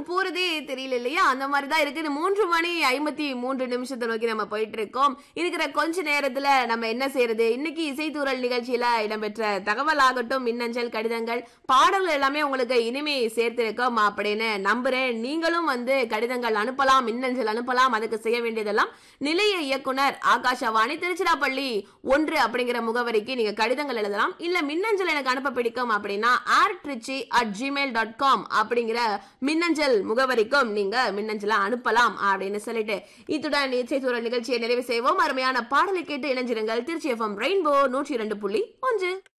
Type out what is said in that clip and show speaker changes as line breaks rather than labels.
போறதே தெரியல இல்லையா? அந்த மாதிரிதான் இருக்கு. 3:53 நோக்கி நம்ம போயிட்டு இருக்கோம். இருக்கிற கொஞ்ச நேரத்துல நம்ம என்ன செய்யறது? இன்னைக்கு இசைத்தூரல் நிகழ்ச்சியில இடம்பெற்ற தகவல் ஆகட்டும், மின்னஞ்சல், கடிதங்கள், பாடல்கள் எல்லாமே உங்களுக்கு இனிமே சேர்த்திருக்கோம் அப்படின்னு நம்புறேன். நீங்களும் கடிதங்கள் அனுப்பலாம், மின்னஞ்சல் அனுப்பலாம். அதுக்கு செய்ய வேண்டியதெல்லாம் நிலைய இயக்குனர் ஆகாஷவாணி திருச்சிராப்பள்ளி 1 அப்படிங்கிற முகவரிக்கு நீங்க கடிதங்கள் எழுதலாம். இல்ல மின்னஞ்சல் எனக்கு அனுப்ப பிடிக்கும் அப்படின்னா airtrichy@gmail.com அப்படிங்கிற மின்னஞ்சல் முகவரிக்கும் நீங்க மின்னஞ்சல அனுப்பலாம் அப்படின்னு சொல்லிட்டு இத்துடன் இசைத்தூரல் நிகழ்ச்சியை நிறைவு செய்வோம். அருமையான பாடலை கேட்டு இணைஞ்சிருங்கள். Trichy FM rainbow 102.1.